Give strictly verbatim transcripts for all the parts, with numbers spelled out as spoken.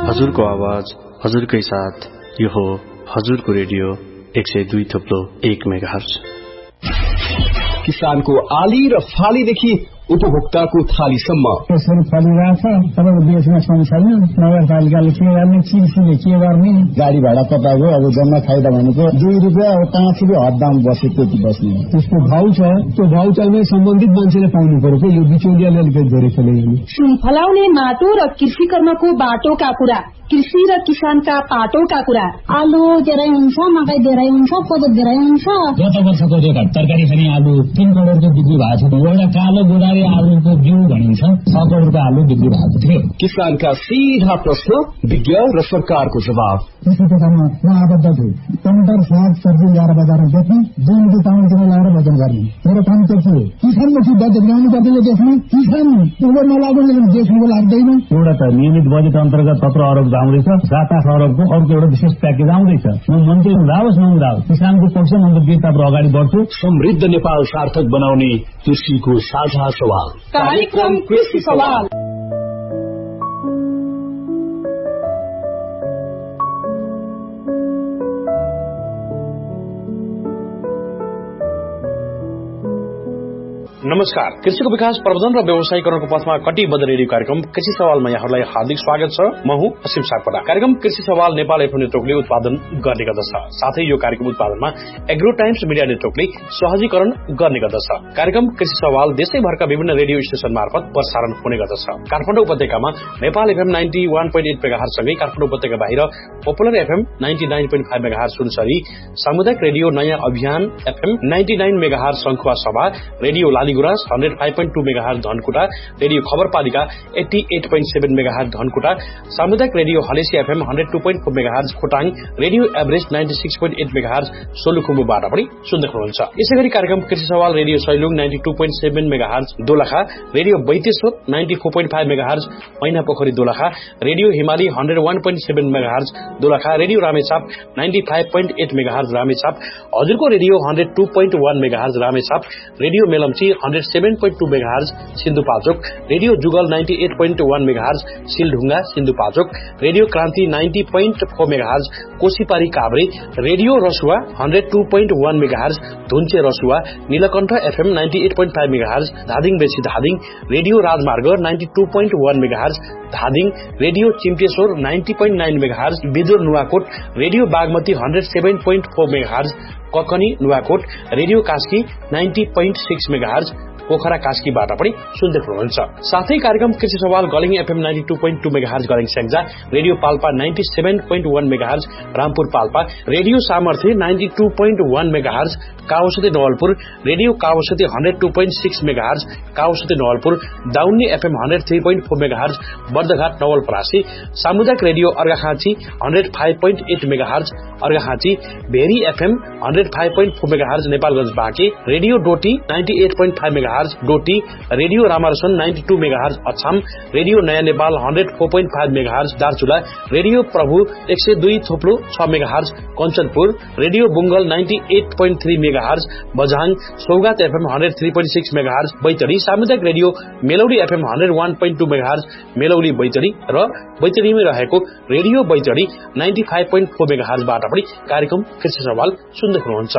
हजुरको आवाज हजुरकै साथ यो हो हजुरको रेडियो एक सय दुई थप्लो एक मेगाहर्ज। किसानको आली र फालीदेखि उपभोक्ताको थालीसम्म यसरी फलिरहेछ। तपाईँको देशमा सम छैन, नगरपालिकाले के गर्ने, कृषिले के गर्ने, गाडी भाडा तपाईँको अब जम्मा फाइदा भनेको दुई रुपियाँ अब पाँच रुपियाँ हद दाम बसे त्यति बस्ने। त्यसको भाउ छ, त्यो भाउ चाहिँ सम्बन्धित मान्छेले पाउनु पर्यो। यो बिचौलियाले अलिकति धेरै खेल्यो। सुन फलाउने माटो र कृषि कर्मको बाटोका कुरा, कृषि र किसानका पाटोका कुरा। आलु धेरै हुन्छ, मकै धेरै हुन्छ, कोदो धेरै हुन्छ। गत वर्षको रेकर्ड तरकारी खाने आलु तीन करोडको बिक्री भएको छ। एउटा कालो बुढारी आलुको बिउ भनिन्छ छ करोडको आलु बिक्री भएको थियो। किसानका सीधा प्रश्न, विज्ञ र सरकारको जवाब। कृषि क्षेत्रमा म आबद्ध छु। टमाटर साग सब्जी ल्याएर बजारमा बेच्ने, दुई रुपियाँ पाउन्ड किलो ल्याएर वजन गर्ने। मेरो काम के थियो? किसानमाथि बजेट ल्याउनु पर्ने देशमा। किसान उबर नलाग्ने देशको लाग्दैन। एउटा त नियमित बजेट अन्तर्गत सत्र अरब आउँदैछ, सात आठ अरबको अर्को एउटा विशेष प्याकेज आउँदैछ। म मन्त्री हुँदाओस् नहुँदाओस् किसानको पक्षमा म बिस्तार अगाडि बढ्छु। समृद्ध नेपाल सार्थक बनाउने कृषिको साझा सवाल, कार्यक्रम कृषि सवाल। नमस्कार। कृषिको विकास प्रवर्धन र व्यवसायीकरणको पथमा कटिबद्ध रेडियो कार्यक्रम कृषि सवालमा यहाँहरूलाई हार्दिक स्वागत छ। म हुँ असीम सापकोटा। कार्यक्रम कृषि सवाल नेपाल एफएम नेटवर्कले उत्पादन गर्ने गर्दछ। साथै यो कार्यक्रम उत्पादनमा एग्रो टाइम्स मिडिया नेटवर्कले सहजीकरण गर्ने गर्दछ। कार्यक्रम कृषि सवाल देशैभरका विभिन्न रेडियो स्टेशन मार्फत प्रसारण हुने गर्दछ। काठमाडौँ उपत्यकामा Nepal FM ninety one point at megahertz सँगै काठमाडौँ उपत्यका बाहिर popular FM ninety nine point five megahertz Sunsari, सामुदायिक रेडियो नयाँ अभियान एफएम नाइन्टी नाइन मेगाहर्ज सङ्खुवा सभा, radio Laligurans hundred five point two megahertz Dhankuta, radio खबरपालिका eighty at point seven megahertz Dhankuta, सामुदायिक radio Halesi FM hundred two point four megahertz Khotang, radio Everest ninety six point at megahertz सोलुखुम्बुबाट पनि सुन्दै हुनुहुन्छ। यसै गरी कार्यक्रम कृषि सवाल radio Sailung ninety two point seven megahertz Dolakha, radio Baiteshwar ninety four point five megahertz मैना पोखरी दोलखा, रेडियो हिमाली hundred one point seven megahertz Dolakha, radio Ramechhap ninety five point at megahertz Ramechhap, हजुरको radio hundred two point one megahertz Ramechhap, radio Melamchi hundred seven point two megahertz Sindhupalchok, radio Jugal ninety at point one megahertz सिलढुङ्गा Sindhupalchok, radio Kranti ninety point four megahertz कोशीपारी Kavre, radio Rasuwa hundred two point one megahertz धुन्चे Rasuwa, Neelkanth FM ninety at point five megahertz Dhading बेसी Dhading, radio राजमार्ग ninety two point one megahertz Dhading, radio चिम्टेश्वर ninety point nine megahertz Bidur Nuwakot, radio Bagmati hundred seven point four megahertz Kakani Nuwakot, radio Kaski ninety point six megahertz Pokhara कास्कीबाट पनि सुन्दै हुनुहुन्छ। साथै कार्यक्रम कृषि सवाल गलिङ FM ninety two point two megahertz गलिङ Syangja, radio Palpa ninety seven point one megahertz Rampur Palpa, radio सामर्थ्य ninety two point one megahertz काउसते Nawalpur, radio काउसते hundred two point six megahertz काउसते Nawalpur, दाउन्नी FM hundred three point four megahertz Bardaghat Nawalparasi, सामुदायिक radio Arghakhanchi hundred five point at megahertz Arghakhanchi, very FM hundred five point four megahertz Nepalganj Banke, radio Doti ninety at point five megahertz Doti, radio रामारसन ninety two megahertz Achham, radio नयाँ Nepal hundred four point five megahertz Darchula, radio प्रभु एक सय दुई थोप्लो छ megahertz Kanchanpur, radio बुङ्गल ninety at point three megahertz Bajhang, Saugat FM hundred three point six megahertz Baitadi, सामुदायिक radio मेलौडी FM hundred one point two megahertz मेलौडी Baitadi र बैतडीमै रहेको radio Baitadi ninety five point four मेगाहर्जबाट पनि कार्यक्रम कृषि सवाल सुन्दै हुनुहुन्छ।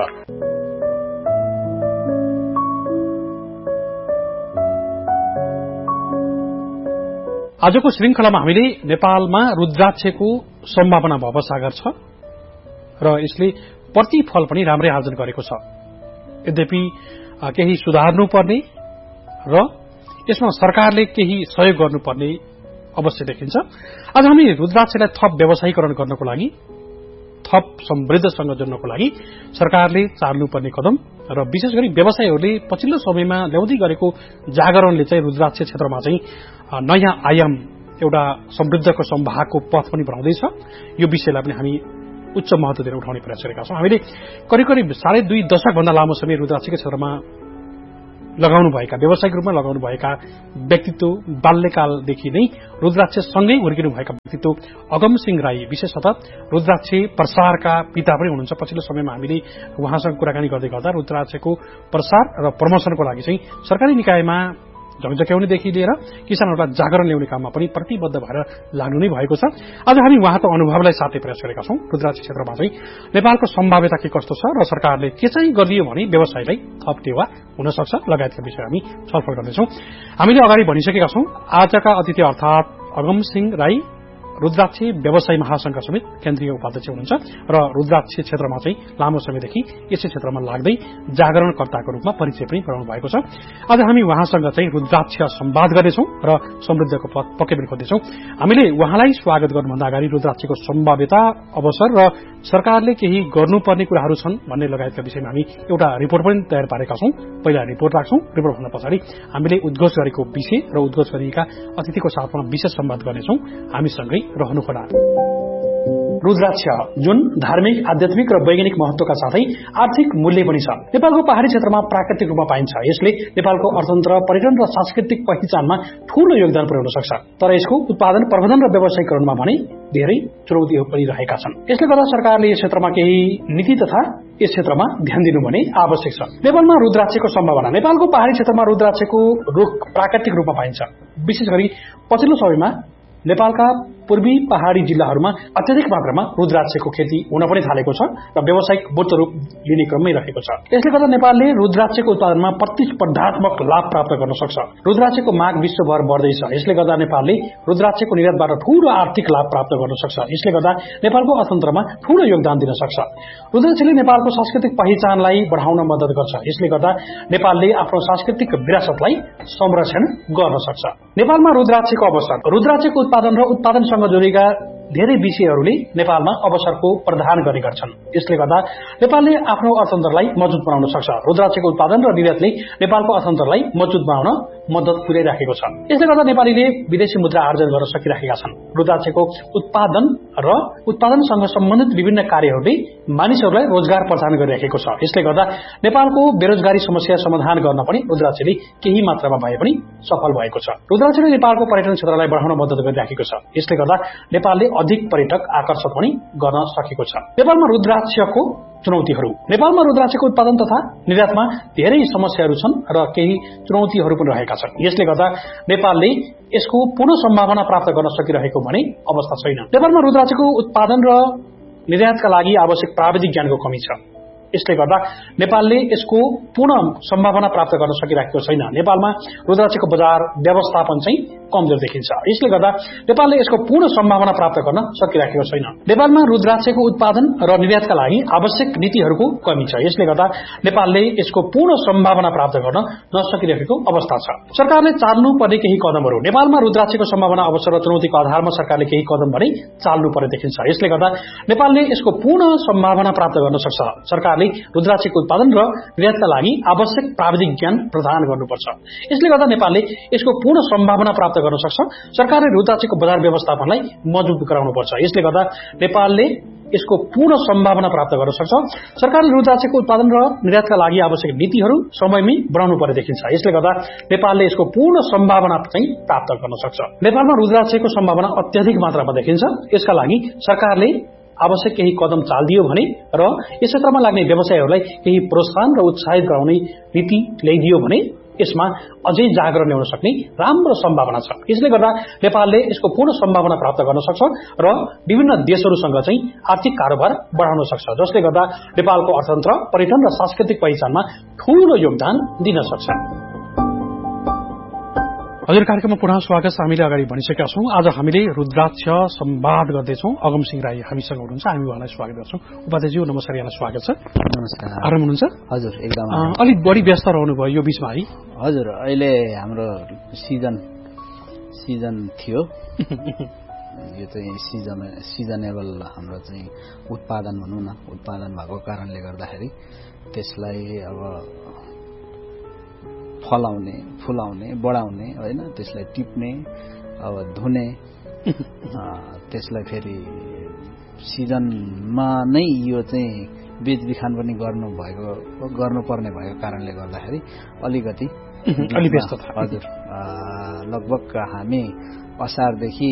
आजको श्रृंखलामा हामीले नेपालमा रुद्राक्षको सम्भावना भवसागर छ र यसले प्रतिफल पनि राम्रै आर्जन गरेको छ। यद्यपि केही सुधार्नुपर्ने र यसमा सरकारले केही सहयोग गर्नुपर्ने अवश्य देखिन्छ। आज हामी रुद्राक्षलाई थप व्यवसायीकरण गर्नको लागि, थप समृद्धसँग जोड्नको लागि सरकारले चाल्नुपर्ने कदम र विशेष गरी व्यवसायीहरूले पछिल्लो समयमा ल्याउँदै गरेको जागरणले चाहिँ रुद्राक्ष क्षेत्रमा चाहिँ नयाँ आयाम, एउटा समृद्धको सम्भागको पथ पनि बनाउँदैछ। यो विषयलाई पनि हामी उच्च महत्व दिएर उठाउने प्रयास गरेका छौं। हामीले करिब करिब साढे दुई दशक भन्दा लामो समय रुद्राक्षको क्षेत्रमा लगाउनुभएका, व्यावसायिक रूपमा लगाउनुभएका व्यक्तित्व, बाल्यकालदेखि नै रुद्राक्ष सँगै हुर्किनुभएका व्यक्तित्व अगम सिंह राई विशेषतः रुद्राक्ष प्रसारका पिता पनि हुनुहुन्छ। पछिल्लो समयमा हामीले उहाँसँग कुराकानी गर्दै गर्दा रुद्राक्षको प्रसार र प्रमोसनको लागि चाहिँ सरकारी निकायमा झकझक्याउनेदेखि लिएर किसानहरूलाई जागरण ल्याउने काममा पनि प्रतिबद्ध भएर लाग्नु नै भएको छ। आज हामी उहाँको अनुभवलाई साथै प्रयास गरेका छौं। रुद्राक्ष क्षेत्रमा चाहिँ नेपालको सम्भाव्यता के कस्तो छ र सरकारले के चाहिँ गरिदियो भने व्यवसायलाई थप टेवा हुन सक्छ लगायतका विषय हामी छलफल गर्दैछौं। हामीले अगाडि भनिसकेका छौं आजका अतिथि अर्थात अगमसिंह राई रुद्राक्ष व्यवसायी महासंघका समेत केन्द्रीय उपाध्यक्ष हुनुहुन्छ र रुद्राक्ष क्षेत्रमा चाहिँ लामो समयदेखि यसै क्षेत्रमा लाग्दै जागरणकर्ताको रूपमा परिचय पनि गराउनु भएको छ। आज हामी उहाँसँग चाहिँ रुद्राक्ष संवाद गर्नेछौं र समृद्धिको पक्कै पनि खोज्दैछौं। हामीले उहाँलाई स्वागत गर्नुभन्दा अगाडि रुद्राक्षको सम्भाव्यता, अवसर र सरकारले केही गर्नुपर्ने कुराहरू छन् भन्ने लगायतका विषयमा हामी एउटा रिपोर्ट पनि तयार पारेका छौं। पहिला रिपोर्ट राख्छौं। रिपोर्ट भन्दा पछाडि हामीले उद्घोष गरेको विषय र उद्घोष गरिएका अतिथिको साथमा विशेष संवाद गर्नेछौं। हामीसँगै रहनुहोला। रुद्राक्ष जुन धार्मिक, आध्यात्मिक र वैज्ञानिक महत्वका साथै आर्थिक मूल्य पनि छ। नेपालको पहाड़ी क्षेत्रमा प्राकृतिक रूपमा पाइन्छ। यसले नेपालको अर्थतन्त्र, पर्यटन र सांस्कृतिक पहिचानमा ठूलो योगदान पुर्याउन सक्छ। तर यसको उत्पादन, प्रबन्धन र व्यावसायीकरणमा भने धेरै चुनौतीहरू पनि रहेका छन्। यसले गर्दा सरकारले यस क्षेत्रमा केही नीति तथा यस क्षेत्रमा ध्यान दिनु भने आवश्यक छ। नेपालमा रुद्राक्षको सम्भावना। नेपालको पहाड़ी क्षेत्रमा रुद्राक्षको रुख प्राकृतिक रूपमा पाइन्छ। विशेष गरी पछिल्लो समयमा नेपालका पूर्वी पहाड़ी जिल्लाहरूमा अत्यधिक मात्रामा रुद्राक्षको खेती हुन पनि थालेको छ र व्यावसायिक मूर्त रूप लिने क्रममै रहेको छ। यसले गर्दा नेपालले रुद्राक्षको उत्पादनमा प्रतिस्पर्धात्मक लाभ प्राप्त गर्न सक्छ। रुद्राक्षको माग विश्वभर बढ्दैछ। यसले गर्दा नेपालले रुद्राक्षको निर्यातबाट ठूलो आर्थिक लाभ प्राप्त गर्न सक्छ। यसले गर्दा नेपालको अर्थतन्त्रमा ठूलो योगदान दिन सक्छ। रुद्राक्षले नेपालको सांस्कृतिक पहिचानलाई बढाउन मद्दत गर्छ। यसले गर्दा नेपालले आफ्नो सांस्कृतिक विरासतलाई संरक्षण गर्न सक्छ। नेपालमा रुद्राक्षको अवसर। रुद्राक्षको उत्पादन र उत्पादन सँग जोडिएका धेरै विषयहरूले नेपालमा अवसरको प्रदान गर्ने गर्छन्। यसले गर्दा नेपालले आफ्नो अर्थतन्त्रलाई मजबुत बनाउन सक्छ। रुद्राक्षको उत्पादन र निर्यातले नेपालको अर्थतन्त्रलाई मजबुत बनाउन मद्दत पुर्याइराखेको छ। यसले गर्दा नेपालीले विदेशी मुद्रा आर्जन गर्न सकिरहेका छन्। रुद्राक्षको उत्पादन र उत्पादनसँग सम्बन्धित विभिन्न कार्यहरूले मानिसहरूलाई रोजगार प्रदान गरिरहेको छ। यसले गर्दा नेपालको बेरोजगारी समस्या समाधान गर्न पनि रुद्राक्षले केही मात्रामा भए पनि सफल भएको छ। रुद्राक्षले नेपालको पर्यटन क्षेत्रलाई बढाउन मद्दत गरिरहेको छ। यसले गर्दा नेपालले अधिक पर्यटक आकर्षक पनि गर्न सकेको छ। नेपालमा रुद्राक्षको चुनौतीहरू। नेपालमा रुद्राक्षको उत्पादन तथा निर्यातमा धेरै समस्याहरू छन् र केही चुनौतीहरू पनि रहेका छन्। यसले गर्दा नेपालले यसको पूर्ण सम्भावना प्राप्त गर्न सकिरहेको भने अवस्था छैन। नेपालमा रुद्राक्षको उत्पादन र निर्यातका लागि आवश्यक प्राविधिक ज्ञानको कमी छ। यसले गर्दा नेपालले यसको पूर्ण सम्भावना प्राप्त गर्न सकिरहेको छैन। नेपालमा रुद्राक्षको बजार व्यवस्थापन चाहिँ कमजोर देखिन्छ। यसले गर्दा नेपालले यसको पूर्ण सम्भावना प्राप्त गर्न सकिरहेको छैन। नेपालमा रुद्राक्षको उत्पादन र निर्यातका लागि आवश्यक नीतिहरूको कमी छ। यसले गर्दा नेपालले यसको पूर्ण सम्भावना प्राप्त गर्न नसकिरहेको अवस्था छ। सरकारले चाल्नुपर्ने केही कदमहरू। नेपालमा रुद्राक्षको सम्भावना, अवसर र चुनौतीको आधारमा सरकारले केही कदम भने चाल्नुपर्ने देखिन्छ। यसले गर्दा नेपालले यसको पूर्ण सम्भावना प्राप्त गर्न सक्छ। सरकारले रुद्राक्षको उत्पादन र निर्यातका लागि आवश्यक प्राविधिक ज्ञान प्रदान गर्नुपर्छ। यसले गर्दा नेपालले यसको पूर्ण सम्भावना प्राप्त गर्न सक्छ। सरकारले रुद्राक्षको बजार व्यवस्थापनलाई मजबुत गराउनुपर्छ। यसले गर्दा नेपालले यसको पूर्ण सम्भावना प्राप्त गर्न सक्छ। सरकारले रुद्राक्षको उत्पादन र निर्यातका लागि आवश्यक नीतिहरू समयमै बनाउनु पर्ने देखिन्छ। यसले गर्दा नेपालले यसको पूर्ण सम्भावना चाहिँ प्राप्त गर्न सक्छ। नेपालमा रुद्राक्षको सम्भावना अत्यधिक मात्रामा देखिन्छ। यसका लागि सरकारले आवश्यक केही कदम चालिदियो भने र यस क्षेत्रमा लाग्ने व्यवसायहरूलाई केही प्रोत्साहन र उत्साहित गराउने नीति ल्याइदियो भने यसमा अझै जागरण ल्याउन सक्ने राम्रो सम्भावना छ। यसले गर्दा नेपालले यसको पूर्ण सम्भावना प्राप्त गर्न सक्छ र विभिन्न देशहरूसँग चाहिँ आर्थिक कारोबार बढाउन सक्छ, जसले गर्दा नेपालको अर्थतन्त्र, पर्यटन र सांस्कृतिक पहिचानमा ठूलो योगदान दिन सक्छ। हजुर, कार्यक्रममा पुनः स्वागत छ। हामीले अगाडि भनिसकेका छौं आज हामीले रुद्राक्ष संवाद गर्दैछौं। अगमसिंह राई हामीसँग हुनुहुन्छ। हामी उहाँलाई स्वागत गर्छौं। उपाध्यक्षज्यू नमस्कार, यहाँलाई स्वागत छ। नमस्कार। आराम हुनुहुन्छ? हजुर, एकदम। अलिक बढी व्यस्त रहनुभयो यो बीचमा है? हजुर, अहिले हाम्रो सिजन सिजन थियो। यो चाहिँ सिजन सिजनेबल हाम्रो चाहिँ उत्पादन भनौँ न, उत्पादन भएको कारणले गर्दाखेरि त्यसलाई अब फलाउने, फुलाउने, बढाउने होइन, त्यसलाई टिप्ने, अब धुने, त्यसलाई फेरि सिजनमा नै यो चाहिँ बेचबिखान पनि गर्नु भएको गर्नुपर्ने भएको कारणले गर्दाखेरि अलिकति अलि व्यस्त छ। हजुर, लगभग हामी असारदेखि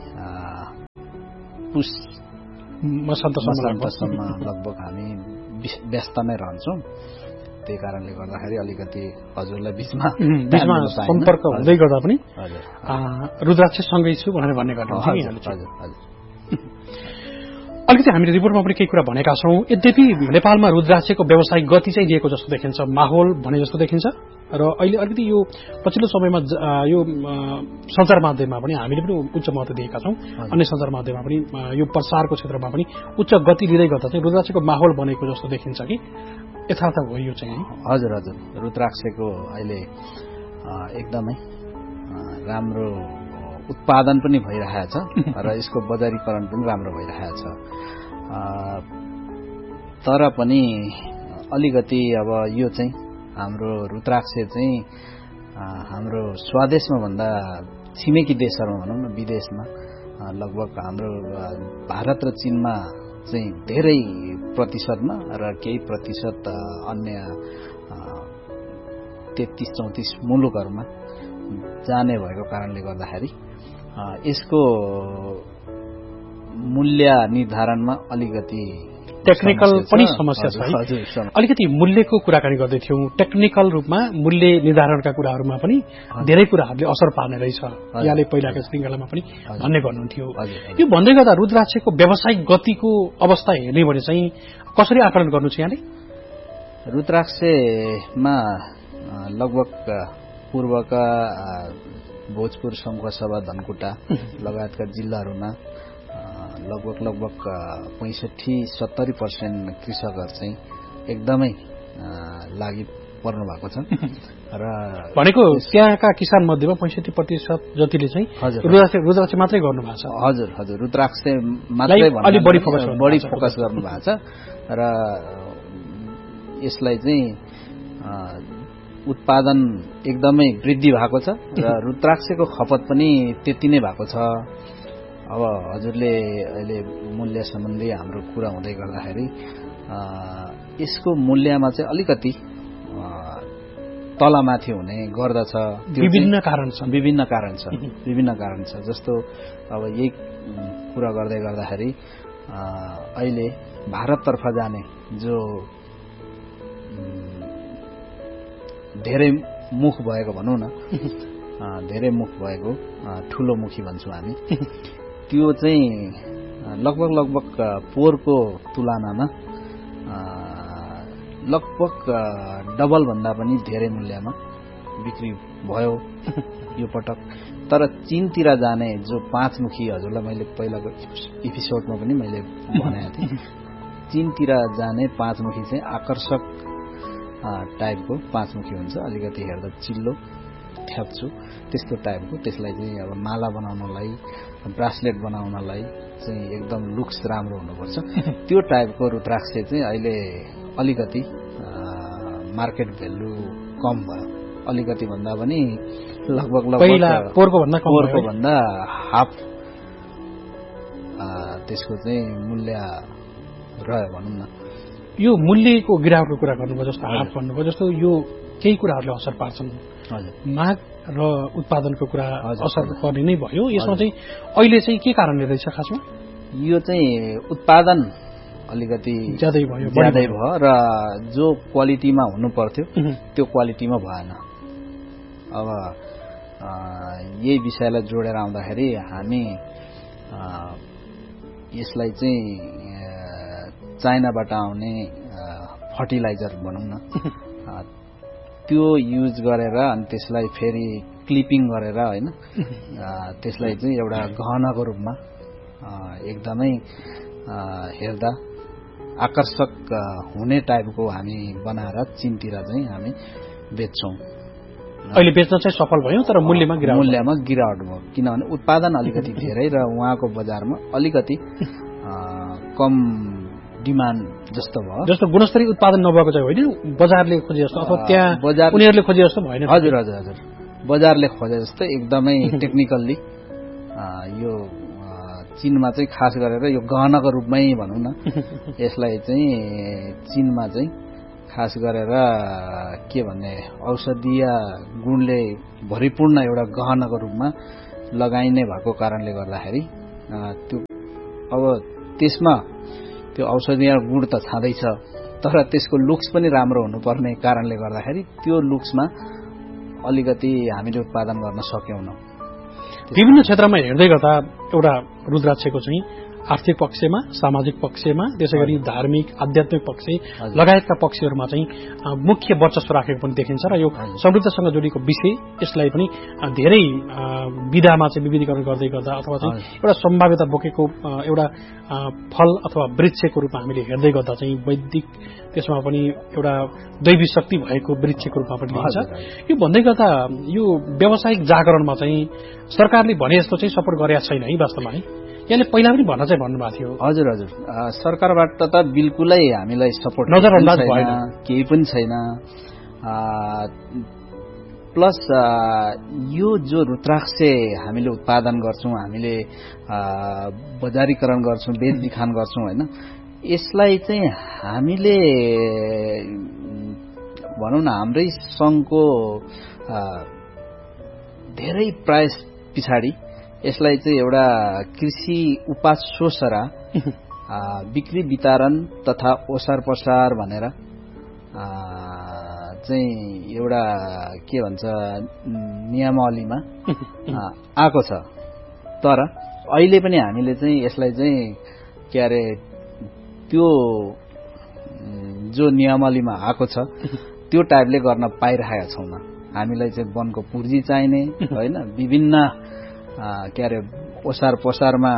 पुस मसान्तसम्म लगभग हामी व्यस्त नै रहन्छौँ त्यही कारणले गर्दाखेरि अलिकति हजुरलाई बीचमा बीचमा सम्पर्क हुँदै गर्दा पनि रुद्राक्षसँगै छु भनेर भन्ने गर्नुहुन्छ हजुर हजुर अलिकति हामीले रिपोर्टमा पनि केही कुरा भनेका छौं। यद्यपि नेपालमा रुद्राक्षको व्यवसायिक गति चाहिँ दिएको जस्तो देखिन्छ, माहौल भने जस्तो देखिन्छ र अहिले अलिकति यो पछिल्लो समयमा यो सञ्चार माध्यममा पनि हामीले पनि उच्च महत्व दिएका छौं। अन्य सञ्चार माध्यममा पनि यो प्रसारको क्षेत्रमा पनि उच्च गति लिँदै गर्दा चाहिँ रुद्राक्षको माहौल बनेको जस्तो देखिन्छ कि यथार्थ हो यो चाहिँ? हजुर हजुर रुद्राक्षको अहिले एकदमै राम्रो उत्पादन पनि भइरहेछ र यसको बजारीकरण पनि राम्रो भइरहेछ। तर पनि अलिकति अब यो चाहिँ हाम्रो रुद्राक्ष चाहिँ हाम्रो स्वदेशमा भन्दा छिमेकी देशहरूमा भनौँ न विदेशमा लगभग हाम्रो भारत र चीनमा चाहिँ धेरै प्रतिशतमा र केही प्रतिशत अन्य तेत्तीस चौतिस मुलुकहरूमा जाने भएको कारणले गर्दाखेरि यसको मूल्य निर्धारणमा अलिकति टेक्निकल पनि समस्या छ। अलिकति मूल्यको कुराकानी गर्दै थियौं, टेक्निकल रूपमा मूल्य निर्धारणका कुराहरूमा पनि धेरै कुराहरूले असर पार्ने रहेछ। यहाँले पहिलाको श्रृंखलामा पनि भन्ने गर्नुहुन्थ्यो। यो भन्दै गर्दा रुद्राक्षको व्यावसायिक गतिको अवस्था हेर्ने भने चाहिँ कसरी आकलन गर्नु छ यहाँले? रुद्राक्षमा लगभग पूर्वका भोजपुर संखुवासभा धनकुटा लगायतका जिल्लाहरूमा लगभग लगभग पैंसठी सत्तरी पर्सेंट कृषकहरू चाहिँ एकदमै लागि पर्नु भएको छ र भनेको त्यहाँका किसान मध्येमा पैंसठी प्रतिशत जतिले चाहिँ रुद्राक्ष मात्रै गर्नु भएको छ। हजुर हजुर रुद्राक्ष मात्रै अलि बढी फोकस बढी फोकस गर्नु भएको छ र यसलाई चाहिँ उत्पादन एकदमै वृद्धि भएको छ र रुद्राक्षको खपत पनि त्यति नै भएको छ। अब हजुरले अहिले मूल्य सम्बन्धी हाम्रो कुरा हुँदै गर्दाखेरि यसको मूल्यमा चाहिँ अलिकति तलमाथि हुने गर्दछ। विभिन्न कारण छन् विभिन्न कारण छ विभिन्न कारण छ जस्तो अब यही कुरा गर्दै गर्दाखेरि अहिले भारततर्फ जाने जो धेरै मुख भएको भनौँ न धेरै मुख भएको ठूलो मुखी भन्छौँ हामी त्यो चाहिँ लगभग लगभग पोहोरको तुलनामा लगभग डबल भन्दा पनि धेरै मूल्यमा बिक्री भयो यो पटक। तर चीनतिर जाने जो पाँचमुखी हजुरलाई मैले पहिलाको एपिसोडमा पनि मैले भनेको थिएँ, चीनतिर जाने पाँचमुखी चाहिँ आकर्षक टाइपको पाँचमुखी हुन्छ, अलिकति हेर्दा चिल्लो ठ्याप्छु त्यस्तो टाइपको। त्यसलाई चाहिँ अब माला बनाउनलाई ब्रासलेट बनाउनलाई चाहिँ एकदम लुक्स राम्रो हुनुपर्छ त्यो टाइपको रुद्राक्ष चाहिँ अहिले अलिकति मार्केट भ्यालु कम भयो। अलिकति भन्दा पनि लगभग लगभग पोहोरको भन्दा पोहोरको भन्दा हाफ त्यसको चाहिँ मूल्य रह्यो भनौँ न। यो मूल्यको गिरावटको कुरा गर्नुभयो जस्तो हाफ भन्नुभयो जस्तो यो केही कुराहरूले असर पार्छन्। माग र उत्पादनको कुरा असर पर्ने नै भयो। यसमा चाहिँ अहिले चाहिँ के कारणले रहेछ खासमा? यो चाहिँ उत्पादन अलिकति ज्यादै भयो ज्यादै भयो र जो क्वालिटीमा हुनु पर्थ्यो त्यो क्वालिटीमा भएन। अब यही विषयलाई जोडेर आउँदाखेरि हामी यसलाई चाहिँ चाइनाबाट आउने फर्टिलाइजर भनौँ न त्यो युज गरेर अनि त्यसलाई फेरि क्लिपिङ गरेर होइन त्यसलाई चाहिँ एउटा गहनाको रूपमा एकदमै हेर्दा आकर्षक हुने टाइपको हामी बनाएर चीनतिर चाहिँ हामी बेच्छौं। अहिले बेच्न चाहिँ सफल भयो तर मूल्यमा गिरावट मूल्यमा गिरावट भयो किनभने उत्पादन अलिकति धेरै र उहाँको बजारमा अलिकति कम डिमान्ड जस्तो भयो। जस्तो गुणस्तरीय उत्पादन नभएको चाहिँ होइन बजारले खोजे जस्तो अथवा त्यहाँ बजार उनीहरूले खोजे जस्तो भएन। हजुर हजुर हजुर बजारले खोजे जस्तो एकदमै टेक्निकल्ली यो चीनमा चाहिँ खास गरेर यो गहनाको रूपमै भनौँ न यसलाई चाहिँ चीनमा चाहिँ खास गरेर के भन्ने औषधीय गुणले भरिपूर्ण एउटा गहनाको रूपमा लगाइने भएको कारणले गर्दाखेरि त्यो अब त्यसमा त्यो औषधीय गुण त छँदैछ तर त्यसको लुक्स पनि राम्रो हुनुपर्ने कारणले गर्दाखेरि त्यो लुक्समा अलिकति हामीले उत्पादन गर्न सक्यौनौं। विभिन्न क्षेत्रमा हेर्दै गर्दा एउटा रुद्राक्षको चाहिँ आर्थिक पक्षमा, सामाजिक पक्षमा, त्यसैगरी धार्मिक, आध्यात्मिक पक्ष लगायतका पक्षहरूमा चाहिँ मुख्य वर्चस्व राखेको पनि देखिन्छ र यो समृद्धसँग जोडिएको विषय यसलाई पनि धेरै विधामा चाहिँ विविधीकरण गर्दै गर्दा अथवा चाहिँ एउटा सम्भाव्यता बोकेको एउटा फल अथवा वृक्षको रूपमा हामीले हेर्दै गर्दा चाहिँ वैदिक त्यसमा पनि एउटा दैवी शक्ति भएको वृक्षको रूपमा पनि लिन्छ। यो भन्दै गर्दा यो व्यावसायिक जागरणमा चाहिँ सरकारले भने जस्तो चाहिँ सपोर्ट गरेका छैन है वास्तवमा है, यसले पहिला पनि भन्न चाहिँ भन्नुभएको थियो। हजुर हजुर सरकारबाट त बिल्कुलै हामीलाई सपोर्ट नजरअन्दाज भएन, केही पनि छैन। प्लस यो जो रुद्राक्ष हामीले उत्पादन गर्छौं, हामीले बजारीकरण गर्छौं, बेचबिखान गर्छौं हैन, यसलाई चाहिँ हामीले भनौं न हाम्रै संघको धेरै प्रयास पछाडि यसलाई चाहिँ एउटा कृषि उपज सोसरा बिक्री वितरण तथा ओसार पसार भनेर चाहिँ एउटा के भन्छ नियमावलीमा आएको छ। तर अहिले पनि हामीले चाहिँ यसलाई चाहिँ के अरे त्यो जो नियमावलीमा आएको छ त्यो टाइपले गर्न पाइरहेका छौँ। हामीलाई चाहिँ वनको पुर्जी चाहिने हैन, विभिन्न के अरे ओसार पसारमा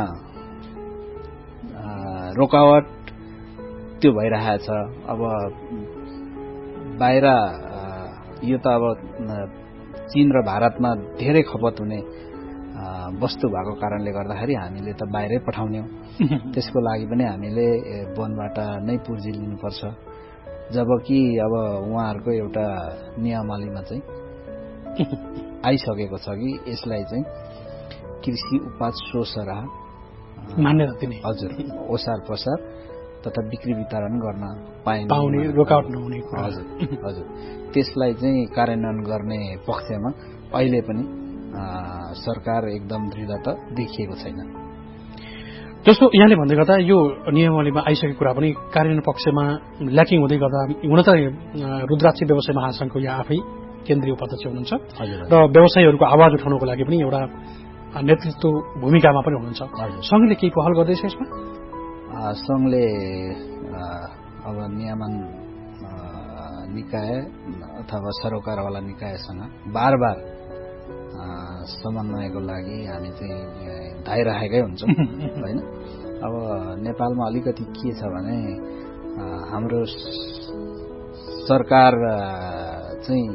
रोकावट त्यो भइरहेको छ। अब बाहिर यो त अब चीन र भारतमा धेरै खपत हुने वस्तु भएको कारणले गर्दाखेरि हामीले त बाहिरै पठाउने हो। त्यसको लागि पनि हामीले वनबाट नै पुर्जी लिनुपर्छ, जबकि अब उहाँहरूको एउटा नियमावलीमा चाहिँ आइसकेको छ कि यसलाई चाहिँ कृषि उपज सोसरा मान्यता दिने, हजुर ओसार पसार तथा बिक्री वितरण गर्न पाइने पाउने रोकावट नहुने, हजुर हजुर त्यसलाई चाहिँ कार्यान्वयन गर्ने पक्षमा अहिले पनि सरकार एकदम दृढता देखिएको छैन। जस्तो यहाँले भन्दै गर्दा यो नियमावलीमा आइसकेको कुरा पनि कार्यान्वयन पक्षमा ल्याकिङ हुँदै गर्दा हुन त रुद्राक्ष व्यवसाय महासंघको यहाँ आफै केन्द्रीय उपाध्यक्ष हुनुहुन्छ र व्यवसायीहरूको आवाज उठाउनको लागि पनि एउटा नेतृत्व भूमिकामा पनि हुनुहुन्छ। संघले केही पहल गर्दैछ यसमा? संघले अब नियमन निकाय अथवा सरोकारवाला निकायसँग बार बार समन्वयको लागि हामी चाहिँ धाइराखेकै हुन्छौँ होइन। अब नेपालमा अलिकति के छ भने हाम्रो सरकार चाहिँ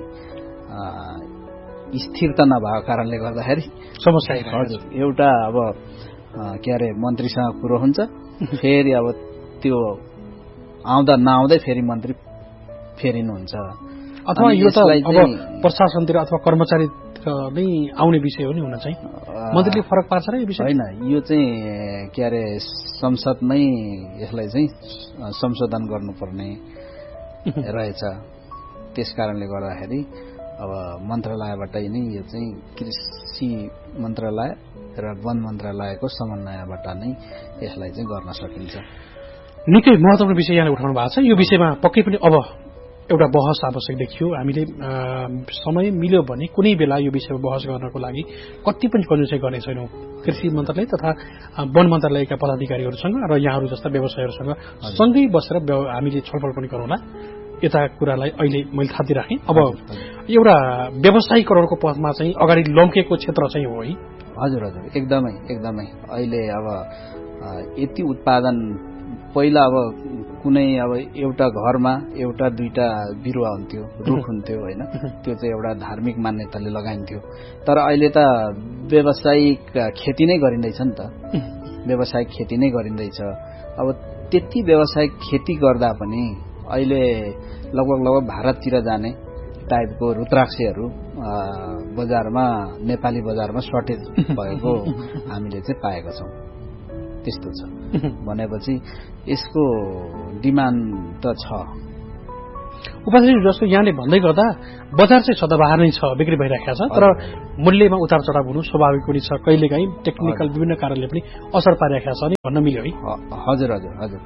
स्थिरता नभएको कारणले गर्दाखेरि समस्या। हजुर एउटा अब के अरे मन्त्रीसँग कुरो हुन्छ, फेरि अब त्यो आउँदा नआउँदै फेरि मन्त्री फेरिनुहुन्छ, अथवा यो त अब प्रशासनतिर अथवा कर्मचारी नै आउने विषय हो नि हुन चाहिँ मन्त्रीले फरक पार्छ र यो विषय होइन। यो चाहिँ के अरे संसदमै यसलाई चाहिँ संशोधन गर्नुपर्ने रहेछ। त्यस कारणले गर्दाखेरि अब मन्त्रालयबाट नै यो चाहिँ कृषि मन्त्रालय र वन मन्त्रालयको समन्वयबाट नै यसलाई चाहिँ गर्न सकिन्छ। निकै महत्त्वपूर्ण विषय यहाँले उठाउनु भएको छ। यो विषयमा पक्कै पनि अब एउटा बहस आवश्यक देखियो। हामीले समय मिल्यो भने कुनै बेला यो विषयमा बहस गर्नको लागि कति पनि कन्जुसै गर्ने छैनौँ। कृषि मन्त्रालय तथा वन मन्त्रालयका पदाधिकारीहरूसँग र यहाँहरू जस्ता व्यवसायहरूसँग सँगै बसेर हामीले छलफल पनि गरौँला। यता कुरालाई अहिले मैले थाती राखेँ। अब एउटा व्यवसायीकरणको पथमा चाहिँ अगाडि लम्केको क्षेत्र चाहिँ हो है? हजुर हजुर एकदमै एकदमै। अहिले अब यति उत्पादन पहिला अब कुनै अब एउटा घरमा एउटा दुईटा बिरुवा हुन्थ्यो, रुख हुन्थ्यो होइन, त्यो चाहिँ एउटा धार्मिक मान्यताले लगाइन्थ्यो। तर अहिले त व्यावसायिक खेती नै गरिँदैछ नि त, व्यावसायिक खेती नै गरिँदैछ। अब त्यति व्यावसायिक खेती गर्दा पनि अहिले लगभग लगभग भारततिर जाने टाइपको रुद्राक्षहरू बजारमा नेपाली बजारमा सर्टेज भएको हामीले चाहिँ पाएका छौँ। त्यस्तो छ भनेपछि यसको डिमान्ड त छ। उपाध्यक्ष जस्तो यहाँले भन्दै गर्दा बजार चाहिँ सदाबहार नै छ, बिक्री भइरहेको छ, तर मूल्यमा उतार चढाव हुनु स्वाभाविक पनि छ। कहिलेकाहीँ टेक्निकल विभिन्न कारणले पनि असर पारिरहेको छ नि भन्न मिल्यो है? हजुर हजुर हजुर।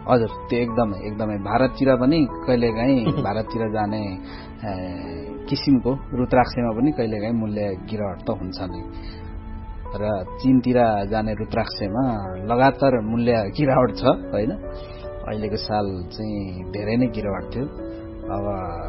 हजुर त्यो एकदमै एकदमै भारततिर पनि कहिलेकाहीँ भारततिर जाने किसिमको रुद्राक्षमा पनि कहिलेकाहीँ मूल्य गिरावट त हुन्छ नै र चीनतिर जाने रुद्राक्षमा लगातार मूल्य गिरावट छ होइन। अहिलेको साल चाहिँ धेरै नै गिरावट थियो। अब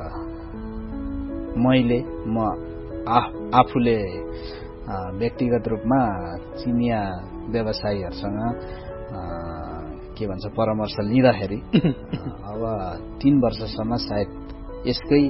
मैले म आफूले व्यक्तिगत रूपमा चिनिया व्यवसायीहरूसँग के भन्छ परामर्श लिँदाखेरि अब तीन वर्षसम्म सायद यसकै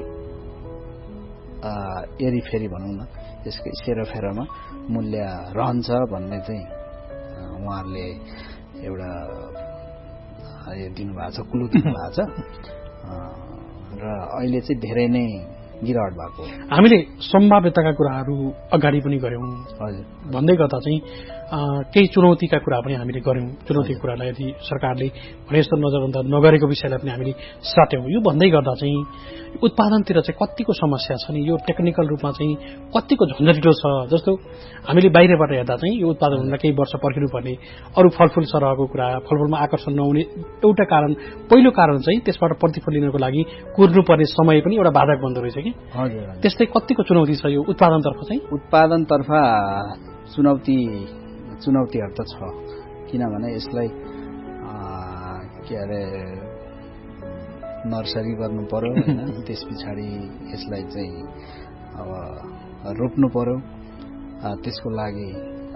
एरीफेरी भनौँ न यसकै सेरोफेरोमा मूल्य रहन्छ भन्ने चाहिँ उहाँहरूले एउटा दिनुभएको छ, क्लु दिनुभएको छ र अहिले चाहिँ धेरै नै गिरावट भएको। हामीले सम्भाव्यताका कुराहरू अगाडि पनि गर्यौं। हजुर, भन्दै गर्दा चाहिँ केही चुनौतीका कुरा पनि हामीले गर्यौं। चुनौतीका कुरालाई यदि सरकारले भने जस्तो नजरअन्दाज नगरेको विषयलाई पनि हामीले साट्यौं। यो भन्दै गर्दा चाहिँ उत्पादनतिर चाहिँ कतिको समस्या छ नि, यो टेक्निकल रूपमा चाहिँ कतिको झन्झटिलो छ। जस्तो हामीले बाहिरबाट हेर्दा चाहिँ यो उत्पादन हुन केही वर्ष पर्खिनुपर्ने, अरू फलफूल सरहको कुरा, फलफूलमा आकर्षण नहुने एउटा कारण, पहिलो कारण चाहिँ त्यसबाट प्रतिफल लिनको लागि कुर्नुपर्ने समय पनि एउटा बाधक बन्दो रहेछ कि। हजुर, त्यस्तै कतिको चुनौती छ यो उत्पादनतर्फ चाहिँ? उत्पादनतर्फ चुनौती चुनौतीहरू त छ, किनभने यसलाई के अरे नर्सरी गर्नु पर्यो होइन, त्यस पछाडि यसलाई चाहिँ अब रोप्नु पर्यो, त्यसको लागि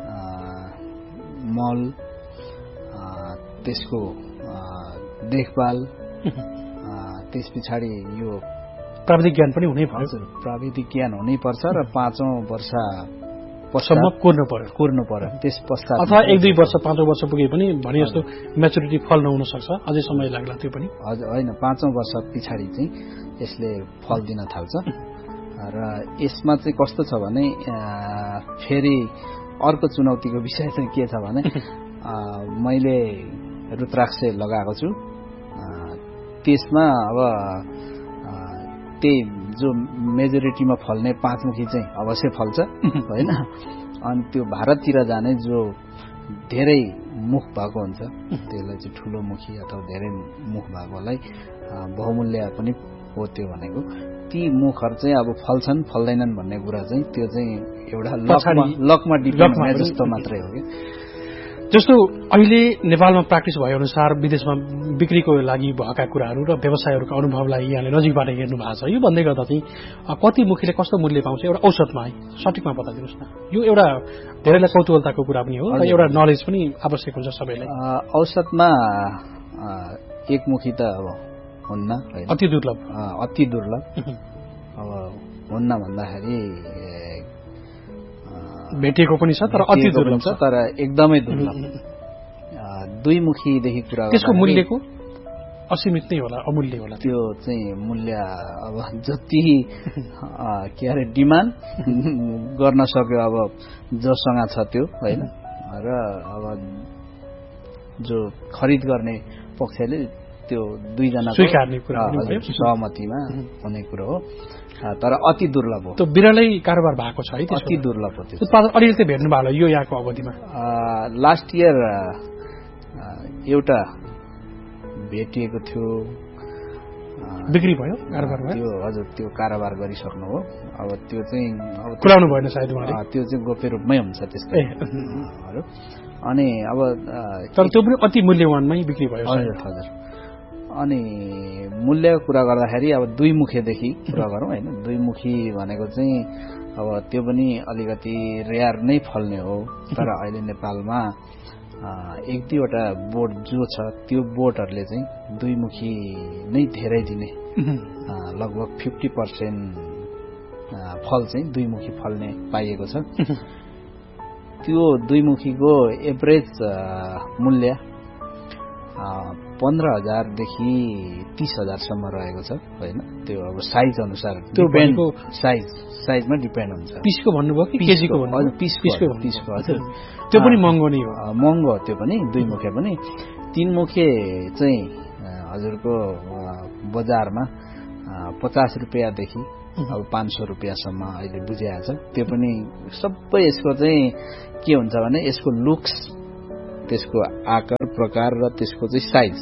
मल, त्यसको देखभाल, त्यस पछाडि यो प्राविधिक ज्ञान पनि हुनै पर्छ। प्राविधिक ज्ञान हुनै पर्छ र पाँचौं वर्ष सम्म कुर्नु पर्यो कुर्नु पर्यो त्यस पश्चात अथवा एक दुई वर्ष पाँचौं वर्ष पुगे पनि भने जस्तो म्याचुरिटी फल नहुन सक्छ, अझै समय लाग्ला त्यो पनि। हजुर, होइन, पाँचौं वर्ष पछाडि चाहिँ यसले फल दिन थाल्छ र यसमा चाहिँ कस्तो छ भने फेरि अर्को चुनौतीको विषय चाहिँ के छ भने मैले रुद्राक्ष लगाएको छु, त्यसमा अब त्यही जो मेजोरिटीमा फल्ने पाँचमुखी चाहिँ अवश्य फल्छ होइन। अनि त्यो भारततिर जाने जो धेरै मुख भएको हुन्छ त्यसलाई चाहिँ ठुलो मुखी अथवा धेरै मुख भएकोलाई बहुमूल्य पनि हो त्यो भनेको। ती मुखहरू चाहिँ अब फल्छन् फल्दैनन् भन्ने कुरा चाहिँ त्यो चाहिँ एउटा लकमा लकमा डिपेन्ड हुने जस्तो मात्रै हो कि। जस्तो अहिले नेपालमा प्र्याक्टिस भए अनुसार विदेशमा बिक्रीको लागि भएका कुराहरू र व्यवसायहरूको अनुभवलाई यहाँले नजिकबाट हेर्नु भएको छ। यो भन्दै गर्दा चाहिँ कति मुखीले कस्तो मूल्य पाउँछ एउटा औसतमा है सठिकमा बताइदिनुहोस् न। यो एउटा धेरैलाई कौतूहलताको कुरा पनि हो र एउटा नलेज पनि आवश्यक हुन्छ सबैलाई। औसतमा एक मुखी त अब हुन्न, अति दुर्लभ अति दुर्लभ अब हुन्न भन्दाखेरि भेटिएको पनि छ तर अति दुर्लभ छ, तर एकदमै दुर्लभ। दुई मुखीदेखि कुरा त्यसको मूल्यको असीमित नै होला, अमूल्य होला। त्यो चाहिँ मूल्य अब जति के अरे डिमान्ड गर्न सक्यो अब जोसँग छ त्यो होइन, र अब जो खरिद गर्ने पक्षले त्यो दुईजना स्वीकार्ने कुरा सहमतिमा हुने कुरो हो, तर अति दुर्लभ हो। त्यो बिरलै कारोबार भएको छ है, अति दुर्लभ हो। उत्पादन अलिअलि चाहिँ भेट्नु भयो यो यहाँको अवधिमा? लास्ट इयर एउटा भेटिएको थियो, बिक्री भयो, कारोबार भयो त्यो। हजुर, त्यो कारोबार गरिसक्नु हो। अब त्यो चाहिँ अब खुलाउनु भएन सायद उहाँले, त्यो चाहिँ गोप्य रूपमै हुन्छ त्यस्तो। अनि अब तर त्यो पनि अति मूल्यवानमै बिक्री भयो। हजुर हजुर। अनि मूल्यको कुरा गर्दाखेरि अब दुई मुखेदेखि कुरा गरौँ होइन, दुई मुखी भनेको चाहिँ अब त्यो पनि अलिकति रेयर नै फल्ने हो। तर अहिले नेपालमा एक दुईवटा बोट जो छ त्यो बोटहरूले चाहिँ दुई मुखी नै धेरै दिने, लगभग फिफ्टी पर्सेन्ट फल चाहिँ दुई मुखी फल्ने पाइएको छ। त्यो दुई मुखीको एभरेज मूल्य पन्ध्र हजारदेखि तीस हजारसम्म रहेको छ होइन। त्यो अब साइज अनुसार, त्यो भनेको साइज साइजमा डिपेन्ड हुन्छ। पिसको भन्नुभयो कि केजीको भन्नुभयो? पिसको पिसको हजुर। त्यो पनि महँगो नै हो? महँगो हो त्यो पनि, दुई मुखे पनि। तीन मुखे चाहिँ हजुरको बजारमा पचास रुपियाँदेखि अब पाँच सौ रुपियाँसम्म अहिले बुझिएको छ। त्यो पनि सबै यसको चाहिँ के हुन्छ भने यसको लुक्स, त्यसको आकार प्रकार र त्यसको चाहिँ साइज,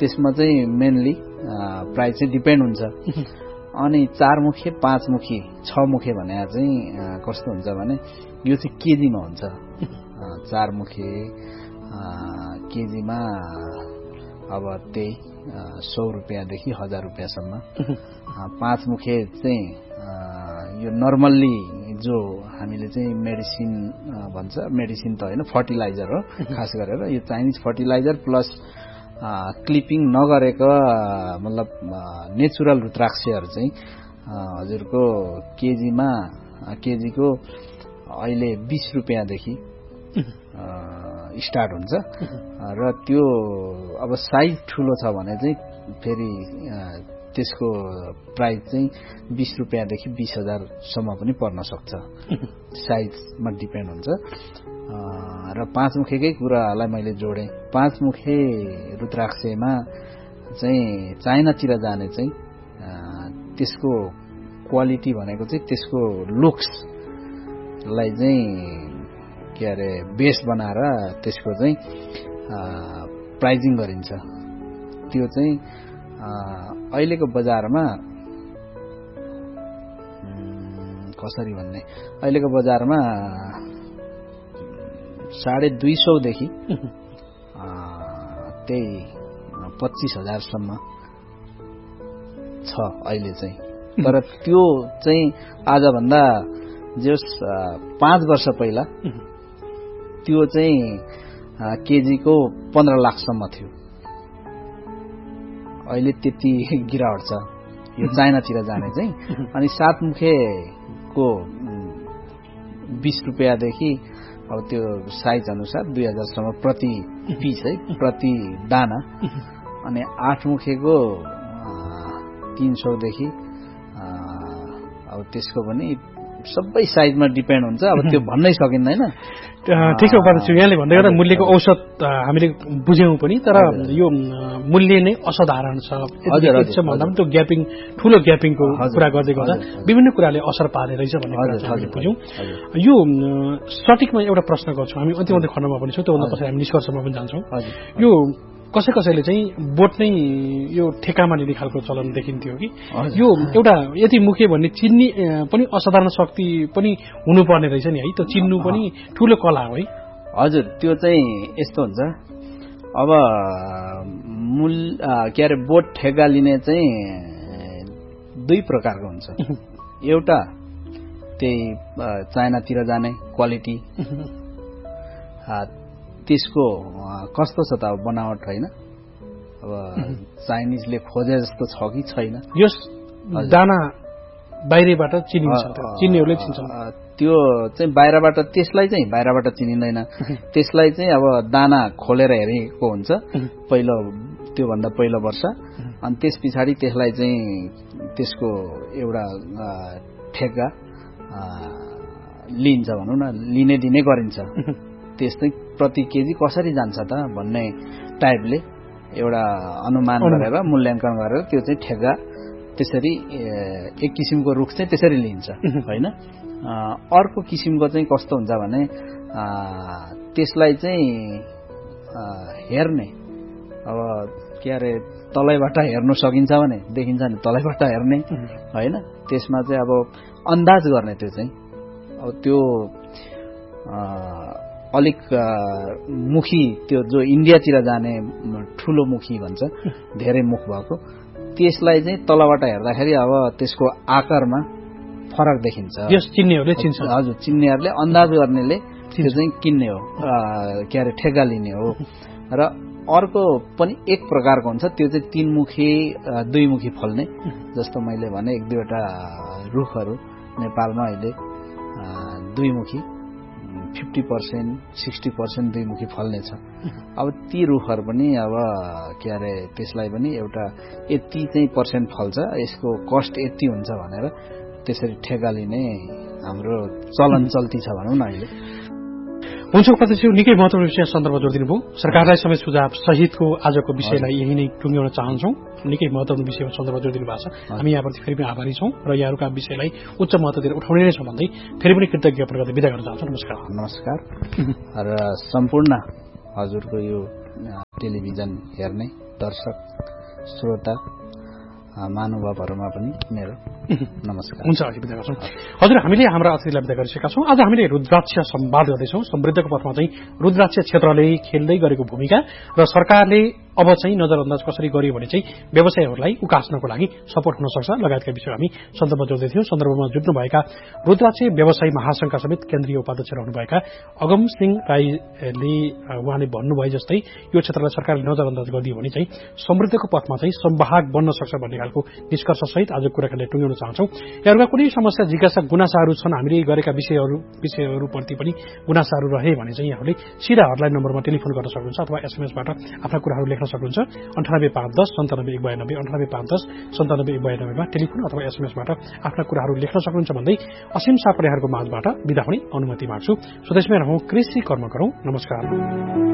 त्यसमा चाहिँ मेनली प्राइस चाहिँ डिपेन्ड हुन्छ। अनि चार मुखे पाँच मुखे छ मुखे भने चाहिँ कस्तो हुन्छ भने यो चाहिँ केजीमा हुन्छ। चार मुखे केजीमा अब त्यही सौ रुपियाँदेखि हजार रुपियाँसम्म। पाँच मुखे चाहिँ यो नर्मल्ली जो हामीले चाहिँ मेडिसिन भन्छ, मेडिसिन त होइन फर्टिलाइजर हो खास गरेर, यो चाइनिज फर्टिलाइजर प्लस क्लिपिङ नगरेको मतलब नेचुरल रुद्राक्षहरू चाहिँ हजुरको केजीमा केजीको अहिले बीस रुपियाँदेखि स्टार्ट हुन्छ। र त्यो अब साइज ठुलो छ भने चाहिँ फेरि त्यसको प्राइस चाहिँ बीस रुपियाँदेखि बीस हजारसम्म पनि पर्न सक्छ। साइजमा डिपेन्ड हुन्छ। र पाँच मुखेकै कुरालाई मैले जोडेँ। पाँच मुखे रुद्राक्षमा चाहिँ चाइनातिर जाने चाहिँ त्यसको क्वालिटी भनेको चाहिँ त्यसको लुक्सलाई चाहिँ के अरे बेस बनाएर त्यसको चाहिँ प्राइजिङ गरिन्छ। त्यो चाहिँ अहिलेको बजारमा कसरी भन्ने, अहिलेको बजारमा साढे दुई सौदेखि त्यही पच्चिस हजारसम्म छ अहिले चाहिँ। तर त्यो चाहिँ आजभन्दा जस पाँच वर्ष पहिला त्यो चाहिँ केजीको पन्ध्र लाखसम्म थियो। अहिले त्यति गिरावट छ यो चाइनातिर जाने चाहिँ। अनि सात मुखेको बीस रुपियाँदेखि अब त्यो साइज अनुसार दुई हजारसम्म प्रति पिस है, प्रति दाना। अनि आठ मुखेको तीन सौदेखि अब त्यसको पनि सबै साइजमा डिपेन्ड हुन्छ। अब त्यो भन्नै सकिँदैन। ठिक हो पार्छु, यहाँले भन्दै गर्दा मूल्यको औसत हामीले बुझ्यौं पनि, तर यो मूल्य नै असाधारण छ भन्दा पनि त्यो ग्यापिङ, ठूलो ग्यापिङको कुरा गर्दै गर्दा विभिन्न कुराले असर पार्ने रहेछ भन्ने कुरा हामीले बुझ्यौं। यो सटिकमा एउटा प्रश्न गर्छौं हामी, अन्तिम अन्तिम खण्डमा पनि छौं, त्योभन्दा पछि हामी निष्कर्षमा पनि जान्छौं। यो कसै कसैले चाहिँ बोट नै यो ठेकामा लिने खालको चलन देखिन्थ्यो कि यो एउटा यति मुखे भन्ने चिन्ने पनि असाधारण शक्ति पनि हुनुपर्ने रहेछ नि है, त्यो चिन्नु पनि ठूलो कला हो है। हजुर, त्यो चाहिँ यस्तो हुन्छ। अब मूल के अरे बोट ठेगा लिने चाहिँ दुई प्रकारको हुन्छ। एउटा त्यही चाइनातिर जाने क्वालिटी, त्यसको कस्तो छ त अब बनावट होइन, अब चाइनिजले खोजे जस्तो छ कि छैन। यस दाना बाहिरबाट चिनिन्छ, चिन्नेहरूले चिन्छन्। त्यो चाहिँ बाहिरबाट, त्यसलाई चाहिँ बाहिरबाट चिनिँदैन। त्यसलाई चाहिँ अब दाना खोलेर हेरेको हुन्छ पहिलो, त्योभन्दा पहिलो वर्ष। अनि त्यस पछाडि त्यसलाई चाहिँ त्यसको एउटा ठेगा लिन्छ भनौँ न, लिने दिने गरिन्छ। त्यस्तै प्रति केजी कसरी जान्छ त भन्ने टाइपले एउटा अनुमान गरेर मूल्याङ्कन गरेर त्यो चाहिँ ठेगा त्यसरी एक किसिमको रुख चाहिँ त्यसरी लिन्छ होइन। अर्को किसिमको चाहिँ कस्तो हुन्छ भने त्यसलाई चाहिँ हेर्ने, अब के अरे तलैबाट हेर्नु सकिन्छ भने देखिन्छ नि, तलैबाट हेर्ने होइन। त्यसमा चाहिँ अब अन्दाज गर्ने, त्यो चाहिँ अब त्यो अलिक मुखी, त्यो जो इन्डियातिर जाने ठुलो मुखी भन्छ, धेरै मुख भएको, त्यसलाई चाहिँ तलबाट हेर्दाखेरि अब त्यसको आकारमा फरक देखिन्छ। यस चिन्नेहरूले चिन्छ। हजुर, चिन्नेहरूले अन्दाज गर्नेले त्यो चाहिँ किन्ने हो, के अरे ठेगा लिने हो। र अर्को पनि एक प्रकारको हुन्छ, त्यो चाहिँ तीन मुखी दुई मुखी फल्ने। जस्तो मैले भने एक दुईवटा रुखहरू नेपालमा अहिले दुई मुखी फिफ्टी पर्सेंट सिक्सटी पर्सेंट दुई मुखी फल्ने छ। अब ती रुखहरू पनि अब के अरे त्यसलाई पनि एउटा यति चाहिँ पर्सेंट फल्छ, यसको कस्ट यति हुन्छ भनेर त्यसरी ठेगा लिने हाम्रो चलन चल्ती छ भनौँ न अहिले। हुन्छ उपाध्यक्ष, निकै महत्त्वपूर्ण विषय सन्दर्भ जोडिदिनु भयो। सरकारलाई समेत सुझाव सहितको आजको विषयलाई यही नै टुङ्ग्याउन चाहन्छौँ। निकै महत्त्वपूर्ण विषयमा सन्दर्भ जोडिदिनु भएको छ, हामी यहाँप्रति फेरि पनि आभारी छौँ र यहाँहरूका विषयलाई उच्च महत्त्व दिएर उठाउने नै छौँ भन्दै फेरि पनि कृतज्ञ ज्ञापन गर्दै बिदा गर्न चाहन्छौँ। नमस्कार। नमस्कार। र सम्पूर्ण हजुरको यो टेलिभिजन हेर्ने दर्शक श्रोता महानुभावहरूमा पनि मेरो नमस्कार। हुन्छ, अहिले बिदा गर्छौँ। हजुर, हामीले हाम्रा अतिथिलाई बिदा गरिसकेका छौँ। आज हामीले रुद्राक्ष संवाद गर्दैछौँ। समृद्धको पथमा चाहिँ रुद्राक्ष क्षेत्रले खेल्दै गरेको भूमिका र सरकारले अब चाहिँ नजरअन्दाज कसरी गरियो भने चाहिँ व्यवसायहरूलाई उकास्नको लागि सपोर्ट हुन सक्छ लगायतका विषय हामी सन्दर्भमा जोड्दै थियौँ। सन्दर्भमा जुट्नुभएका रुद्राक्ष व्यवसायी महासंघका समेत केन्द्रीय उपाध्यक्ष रहनुभएका अगम सिंह राईले उहाँले भन्नुभए जस्तै यो क्षेत्रलाई सरकारले नजरअन्दाज गरिदियो भने चाहिँ समृद्धको पथमा चाहिँ संवाहक बन्न सक्छ भन्ने खालको निष्कर्षसहित आजको कुराकानीलाई टुङ्ग्याउन चाहन्छौं। यहाँहरूका कुनै समस्या जिज्ञासा गुनासाहरू छन्, हामीले गरेका विषयहरू विषयहरूप्रति पनि गुनासाहरू रहे भने चाहिँ यहाँहरूले सिधा हटलाइन नम्बरमा टेलिफोन गर्न सक्नुहुन्छ अथवा एसएमएसबाट आफ्ना कुराहरू लेख्न सक्नुहुन्छ। अन्ठानब्बे पाँच दस सन्तानब्बे एक बयानब्बे अन्ठानब्बे पाँच दस सन्तानब्बे एक बयानब्बेमा टेलिफोन अथवा एसएमएसबाट आफ्ना कुराहरू लेख्न सक्नुहुन्छ भन्दै असीम सापरेहरूको माझबाट बिदा हुने अनुमति माग्छु। स्वदेशमै रहौं, कृषि कर्म गरौं। नमस्कार।